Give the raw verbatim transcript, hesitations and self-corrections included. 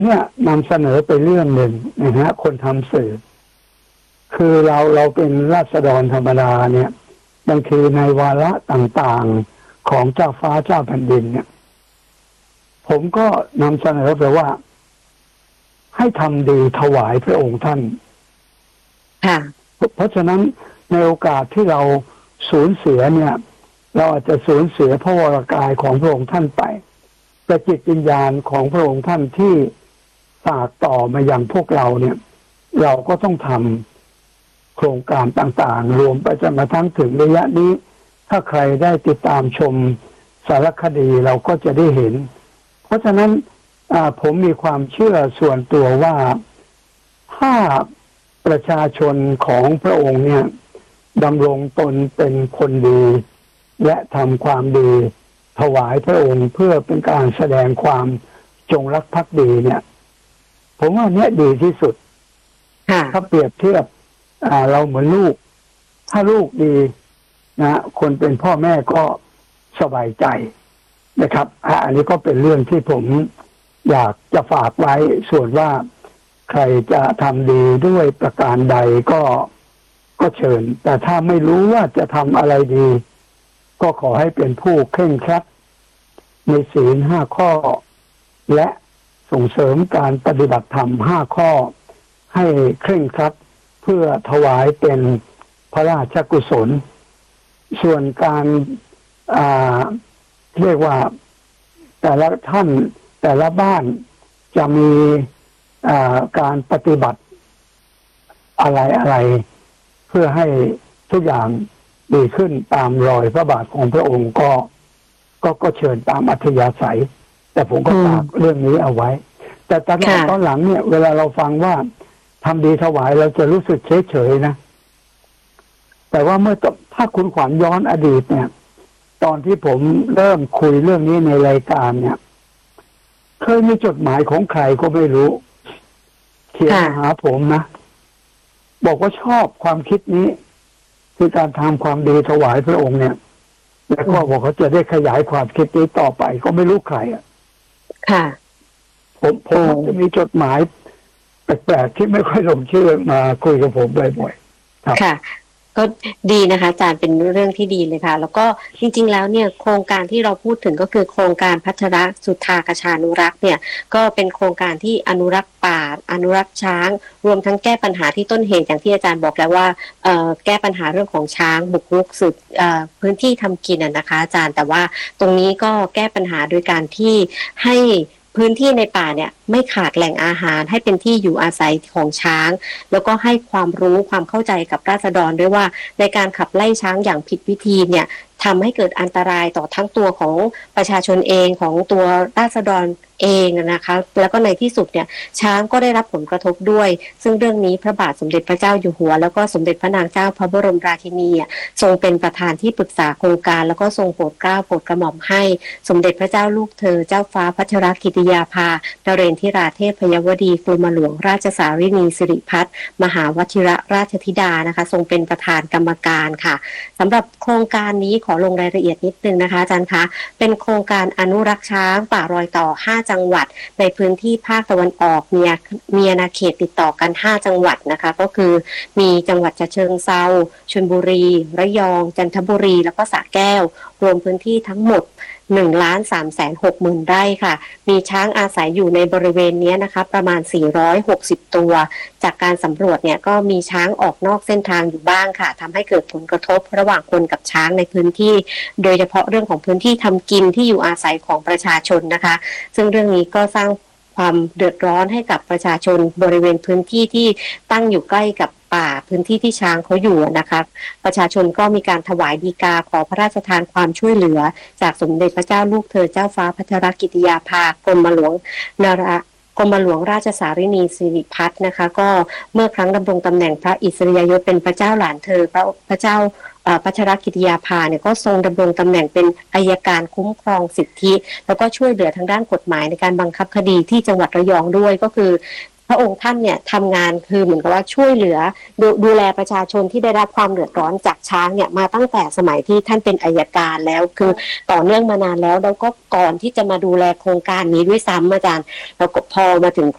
เนี่ยนำเสนอไปเรื่องหนึ่งนะฮะคนทำสื่อคือเราเราเป็นราษฎรธรรมดาเนี่ยบางทีในวาระต่างๆของเจ้าฟ้าเจ้าแผ่นดินเนี่ยผมก็นำเสนอไปว่าให้ทำดีถวายพระองค์ท่านค่ะเพราะฉะนั้นในโอกาสที่เราสูญเสียเนี่ยเราอาจจะสูญเสียพระวรกายของพระองค์ท่านไปแต่จิตวิญญาณของพระองค์ท่านที่ฝากต่อมาอย่างพวกเราเนี่ยเราก็ต้องทำโครงการต่างๆรวมไปจนกระทั่งถึงระยะนี้ถ้าใครได้ติดตามชมสารคดีเราก็จะได้เห็นเพราะฉะนั้นผมมีความเชื่อส่วนตัวว่าถ้าประชาชนของพระองค์เนี่ยดำรงตนเป็นคนดีและทำความดีถวายพระองค์เพื่อเป็นการแสดงความจงรักภักดีเนี่ยผมว่าเนี้ยดีที่สุดถ้าเปรียบเทียบเราเหมือนลูกถ้าลูกดีนะคนเป็นพ่อแม่ก็สบายใจนะครับอันนี้ก็เป็นเรื่องที่ผมอยากจะฝากไว้ส่วนว่าใครจะทำดีด้วยประการใดก็ก็เชิญแต่ถ้าไม่รู้ว่าจะทำอะไรดีก็ขอให้เป็นผู้เคร่งครัดในศีลห้าข้อและส่งเสริมการปฏิบัติธรรมห้าข้อให้เคร่งครัดเพื่อถวายเป็นพระราชกุศลส่วนการอ่าเรียกว่าแต่ละท่านแต่ละบ้านจะมีการปฏิบัติอะไรอะไรเพื่อให้ทุกอย่างดีขึ้นตามรอยพระบาทของพระองค์ก็ก็ก็เชิญตามอัธยาศัยแต่ผมก็ฝากเรื่องนี้เอาไว้แต่ตอนตอนหลังเนี่ยเวลาเราฟังว่าทำดีถวายเราจะรู้สึกเฉยเฉยนะแต่ว่าเมื่อถ้าคุณขวัญย้อนอดีตเนี่ยตอนที่ผมเริ่มคุยเรื่องนี้ในรายการเนี่ยเคยมีจดหมายของใครก็ไม่รู้เขียนมาหาผมนะบอกว่าชอบความคิดนี้คือการทำความดีถวายพระองค์เนี่ยแล้วก็บอกเขาจะได้ขยายความคิดนี้ต่อไปก็ไม่รู้ใครอ่ะค่ะผมผมจะมีจดหมายแปลกๆที่ไม่ค่อยลงชื่อมาคุยกับผมบ่อยๆครับค่ะก็ดีนะคะอาจารย์เป็นเรื่องที่ดีเลยค่ะแล้วก็จริงๆแล้วเนี่ยโครงการที่เราพูดถึงก็คือโครงการพัฒนาสุทธากชานุรักษ์เนี่ยก็เป็นโครงการที่อนุรักษ์ป่าอนุรักษ์ช้างรวมทั้งแก้ปัญหาที่ต้นเหตุอย่างที่อาจารย์บอกแล้วว่าแก้ปัญหาเรื่องของช้างบุกรุกสืบพื้นที่ทำกินนะคะอาจารย์แต่ว่าตรงนี้ก็แก้ปัญหาโดยการที่ให้พื้นที่ในป่าเนี่ยไม่ขาดแหล่งอาหารให้เป็นที่อยู่อาศัยของช้างแล้วก็ให้ความรู้ความเข้าใจกับราษฎรด้วยว่าในการขับไล่ช้างอย่างผิดวิธีเนี่ยทำให้เกิดอันตรายต่อทั้งตัวของประชาชนเองของตัวราษฎรเองนะคะแล้วก็ในที่สุดเนี่ยช้างก็ได้รับผลกระทบด้วยซึ่งเรื่องนี้พระบาทสมเด็จพระเจ้าอยู่หัวแล้วก็สมเด็จพระนางเจ้าพระบรมราชินีทรงเป็นประธานที่ปรึกษาโครงการแล้วก็ทรงโปรดเกล้าโปรดกระหม่อมให้สมเด็จพระเจ้าลูกเธอเจ้าฟ้าพัชรกิติยาภานเรนทิราเทพยวดีกรมหลวงราชสารินีสิริพัฒน์มหาวชิระราชธิดานะคะทรงเป็นประธานกรรมการค่ะสำหรับโครงการนี้ขอลงรายละเอียดนิดนึงนะคะอาจารย์คะเป็นโครงการอนุรักษ์ช้างป่ารอยต่อห้าจังหวัดในพื้นที่ภาคตะวันออกมีมีอาณาเขตติดต่อกันห้าจังหวัดนะคะก็คือมีจังหวัดฉะเชิงเทราชลบุรีระยองจันทบุรีแล้วก็สระแก้วรวมพื้นที่ทั้งหมดหนึ่งล้านสามแสนหกหมื่นไร่ค่ะมีช้างอาศัยอยู่ในบริเวณนี้นะคะประมาณสี่ร้อยหกสิบตัวจากการสำรวจเนี่ยก็มีช้างออกนอกเส้นทางอยู่บ้างค่ะทำให้เกิดผลกระทบระหว่างคนกับช้างในพื้นที่โดยเฉพาะเรื่องของพื้นที่ทำกินที่อยู่อาศัยของประชาชนนะคะซึ่งเรื่องนี้ก็สร้างความเดือดร้อนให้กับประชาชนบริเวณพื้นที่ที่ตั้งอยู่ใกล้กับป่าพื้นที่ที่ช้างเขาอยู่นะคะประชาชนก็มีการถวายฎีกาขอพระราชทานความช่วยเหลือจากสมเด็จพระเจ้าลูกเธอเจ้าฟ้าพัชรกิติยาภากรมหลวงนารากรมหลวงราชสารินีสิริพัฒน์นะคะก็เมื่อครั้งดำรงตำแหน่งพระอิสริยยศเป็นพระเจ้าหลานเธอพระพระเจ้าพัชรกิติยาภาเนี่ยก็ทรงดำรงตำแหน่งเป็นอัยการคุ้มครองสิทธิแล้วก็ช่วยเหลือทางด้านกฎหมายในการบังคับคดีที่จังหวัดระยองด้วยก็คือพระองค์ท่านเนี่ยทำงานคือเหมือนกับว่าช่วยเหลือ ด, ดูแลประชาชนที่ได้รับความเดือดร้อนจากช้างเนี่ยมาตั้งแต่สมัยที่ท่านเป็นอัยการแล้วคือต่อเนื่องมานานแล้วแล้วก็ก่อนที่จะมาดูแลโครงการนี้ด้วยซ้ำอาจารย์แล้วก็พอมาถึง